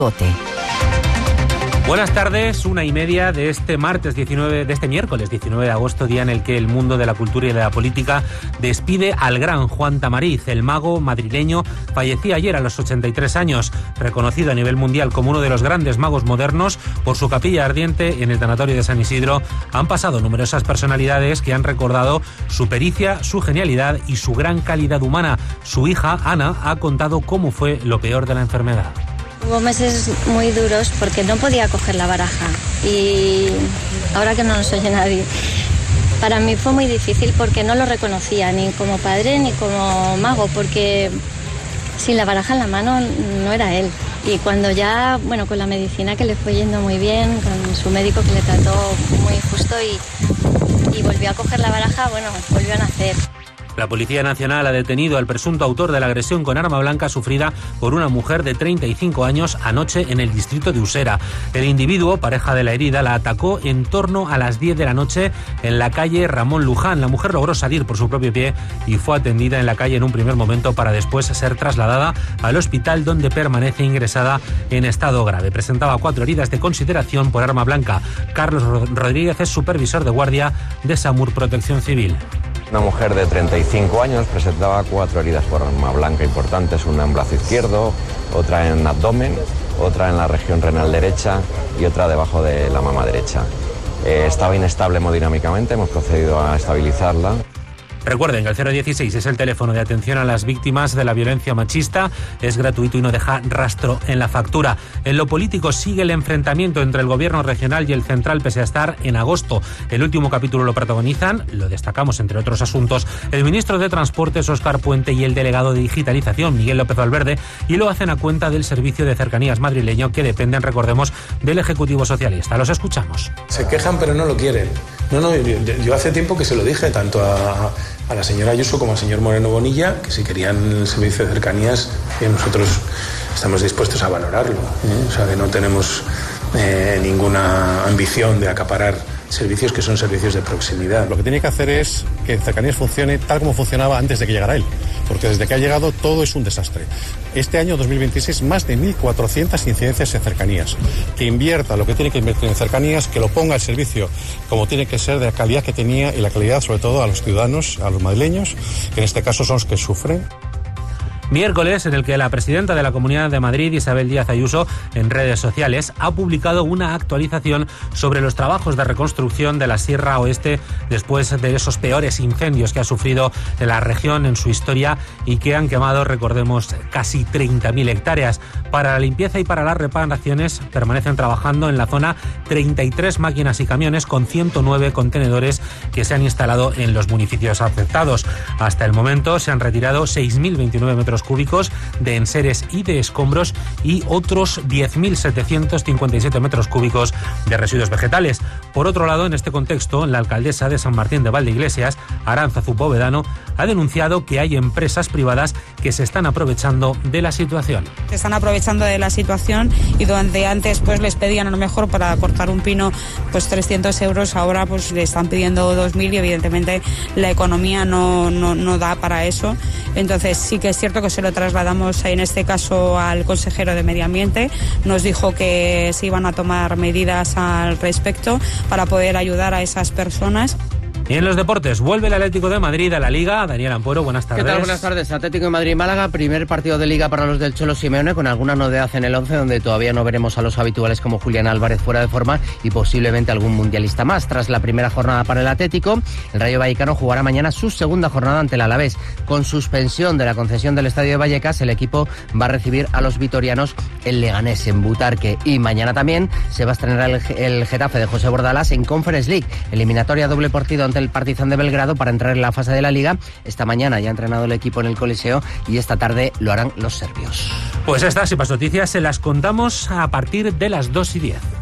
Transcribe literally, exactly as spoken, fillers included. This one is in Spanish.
Buenas tardes, una y media de este martes diecinueve, de este miércoles diecinueve de agosto, día en el que el mundo de la cultura y de la política despide al gran Juan Tamariz. El mago madrileño fallecía ayer a los ochenta y tres años, reconocido a nivel mundial como uno de los grandes magos modernos por su capilla ardiente en el tanatorio de San Isidro. Han pasado numerosas personalidades que han recordado su pericia, su genialidad y su gran calidad humana. Su hija, Ana, ha contado cómo fue lo peor de la enfermedad. Hubo meses muy duros porque no podía coger la baraja y ahora que no nos oye nadie, para mí fue muy difícil porque no lo reconocía ni como padre ni como mago, porque sin la baraja en la mano no era él. Y cuando ya, bueno, con la medicina que le fue yendo muy bien, con su médico que le trató muy justo y, y volvió a coger la baraja, bueno, volvió a nacer. La Policía Nacional ha detenido al presunto autor de la agresión con arma blanca sufrida por una mujer de treinta y cinco años anoche en el distrito de Usera. El individuo, pareja de la herida, la atacó en torno a las diez de la noche en la calle Ramón Luján. La mujer logró salir por su propio pie y fue atendida en la calle en un primer momento para después ser trasladada al hospital, donde permanece ingresada en estado grave. Presentaba cuatro heridas de consideración por arma blanca. Carlos Rodríguez es supervisor de guardia de SAMUR Protección Civil. Una mujer de treinta y cinco años presentaba cuatro heridas por arma blanca importantes, una en brazo izquierdo, otra en abdomen, otra en la región renal derecha y otra debajo de la mama derecha. Eh, estaba inestable hemodinámicamente, hemos procedido a estabilizarla. Recuerden que el cero dieciséis es el teléfono de atención a las víctimas de la violencia machista. Es gratuito y no deja rastro en la factura. En lo político sigue el enfrentamiento entre el gobierno regional y el central pese a estar en agosto. El último capítulo lo protagonizan, lo destacamos entre otros asuntos, el ministro de Transportes Óscar Puente y el delegado de Digitalización Miguel López Valverde, y lo hacen a cuenta del servicio de cercanías madrileño que dependen, recordemos, del Ejecutivo Socialista. Los escuchamos. Se quejan pero no lo quieren. No, no, yo, yo hace tiempo que se lo dije tanto a, a la señora Ayuso como al señor Moreno Bonilla, que si querían el servicio de cercanías, eh, nosotros estamos dispuestos a valorarlo. ¿eh? O sea, que no tenemos eh, ninguna ambición de acaparar servicios que son servicios de proximidad. Lo que tiene que hacer es que Cercanías funcione tal como funcionaba antes de que llegara él, porque desde que ha llegado todo es un desastre. Este año dos mil veintiséis, más de mil cuatrocientas incidencias en cercanías. Que invierta lo que tiene que invertir en cercanías, que lo ponga al servicio como tiene que ser, de la calidad que tenía y la calidad sobre todo a los ciudadanos, a los madrileños, que en este caso son los que sufren. Miércoles en el que la presidenta de la Comunidad de Madrid, Isabel Díaz Ayuso, en redes sociales ha publicado una actualización sobre los trabajos de reconstrucción de la Sierra Oeste después de esos peores incendios que ha sufrido la región en su historia y que han quemado, recordemos, casi treinta mil hectáreas. Para la limpieza y para las reparaciones permanecen trabajando en la zona treinta y tres máquinas y camiones con ciento nueve contenedores que se han instalado en los municipios afectados. Hasta el momento se han retirado seis mil veintinueve metros cúbicos de enseres y de escombros y otros diez mil setecientos cincuenta y siete metros cúbicos de residuos vegetales. Por otro lado, en este contexto, la alcaldesa de San Martín de Valdeiglesias, Aránzazu Povedano, ha denunciado que hay empresas privadas que se están aprovechando de la situación. Se están aprovechando de la situación y donde antes pues les pedían a lo mejor para cortar un pino pues trescientos euros, ahora pues le están pidiendo dos mil y evidentemente la economía no, no, no da para eso. Entonces sí que es cierto que se lo trasladamos en este caso al consejero de Medio Ambiente. Nos dijo que se iban a tomar medidas al respecto para poder ayudar a esas personas. Y en los deportes, vuelve el Atlético de Madrid a la Liga. Daniel Ampuero, buenas tardes. ¿Qué tal? Buenas tardes. Atlético de Madrid-Málaga, primer partido de Liga para los del Cholo Simeone, con alguna novedad en el once, donde todavía no veremos a los habituales como Julián Álvarez fuera de forma y posiblemente algún mundialista más. Tras la primera jornada para el Atlético, el Rayo Vallecano jugará mañana su segunda jornada ante el Alavés. Con suspensión de la concesión del Estadio de Vallecas, el equipo va a recibir a los vitorianos el Leganés en Butarque. Y mañana también se va a estrenar el, el Getafe de José Bordalás en Conference League, eliminatoria doble partido ante el Partizan de Belgrado para entrar en la fase de la Liga. Esta mañana ya ha entrenado el equipo en el Coliseo y esta tarde lo harán los serbios. Pues estas y más noticias se las contamos a partir de las dos y diez.